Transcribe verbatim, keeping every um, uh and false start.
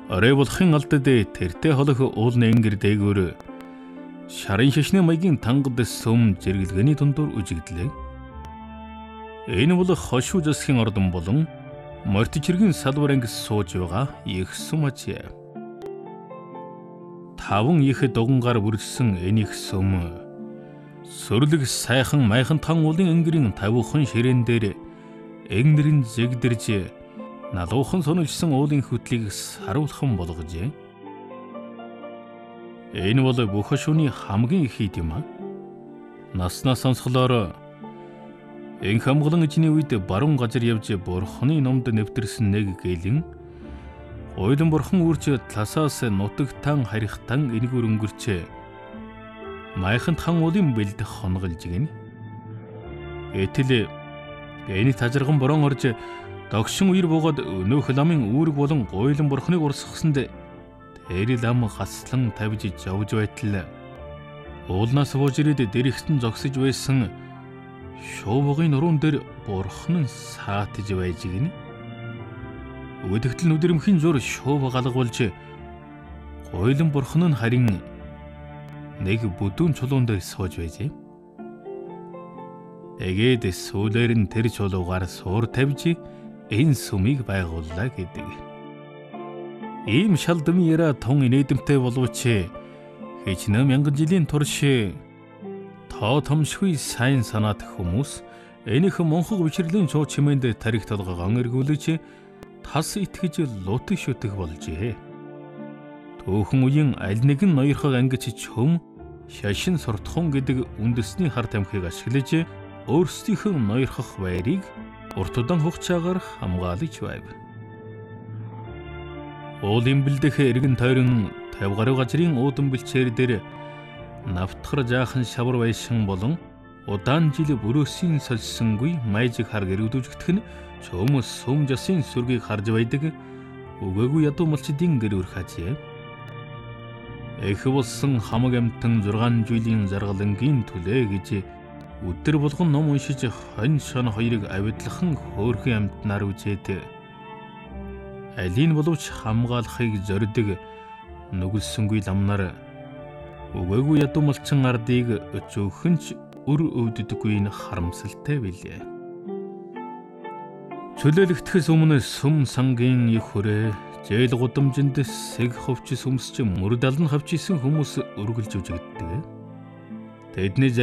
Орой болохын алдад тэртээ холох уулны энгэр дээгүүр шарын шашны маягийн тангад сүм зэрэглэгээний дундуур үжигдлээ. Энэ бол хошуу засгийн ордон болон мортичиргийн салбар ангис сууж байгаа их сүм аж. Таван их дугангаар бүрдсэн энэ их сүм сүрлэг сайхан майхан тан уулын энгэрийн тавхан ширээн дээр энгэрийн зэгдэрж налуухан сонилжсан уулын хөтлийг саруулхан болгожээ. Энэ бол бүх хошууны хамгийн их хэд юм а. Наснаас сонсголоор эн хамглан ичний үед баруун газар явж бурхны номд нэвтэрсэн нэг гэлэн ойлон бурхан үрж таласаас нутагтан харихтан энэгүр өнгөрч майхан тан уулын бэлд хонголж гин. Этэл энэ тажирган борон орж догшин үер буугаад өнөөх ламын үүрэг болон гойлон бурхныг урсгасанд тэр лам гаслан тавьж жавж байтал уулнаас бууж ирээд дэрэгтэн зогсож байсан шуувгын нуруун дээр бурхан саатж байж гин. Өдөгтөл нүдэрмхийн зур шуув галгуулж гойлон бурхан нь харин нэг бүдүүн чулуун дээр сууж байжээ. Тэгээд сүүлээр нь тэр чулуугаар суур тавьж энэ сүмийг байгууллаа гэдэг. Ийм шалдам яра тун инэдэмтэй боловч хичнээн мянган жилийн турш тоо томшгүй сайн санаат хүмүүс энийх монхог бичрэлийн чуу чимээнд тарих толгоогоо эргүүлж тас итгэж лутг шүтг болжээ. Төөхөн үеийн аль нэгэн ноёрхог ангич чөм шашин суртахун гэдэг үндэсний хар тамхиг ашиглаж өөрсдийнхөө ноёрхох байрыг урт удаан хугацаагаар хамгаалж байв. Уулын бэлдэх эргэн тойрон тавь гаруй газрын уудан бэлчээр дээр навтхар жаахан шавар байшин болон удаан жил бүрөөсийн сольсонгүй майжиг хар гэрүүдүүжигдэх нь чөмөс сүм жасын сүргийг харж байдаг өгөөгүй ядуу малчдын гэр өрх ажээ. Эх болсон хамаг амтан зургаан жилийн заргалангийн түлээ гэж өдөр болгон ном уншиж хонь шон хоёрыг авидлахан хөөрхөн амтнаар үзээд алийг боловч хамгаалахыг зорддог нүгэлсэнгүй ламнаар өгөөгүй ядуу малчин ардыг өчөөхөнч өр өвддөггүй н харамсалтай билээ. Чөлөөлөгдөхөөс өмнө сүм сангийн их хүрээ зээл гудамжинд сэг ховч сүмсч мөрд алан хавчисэн хүмүүс өргөлж үжигддэг. Тэдний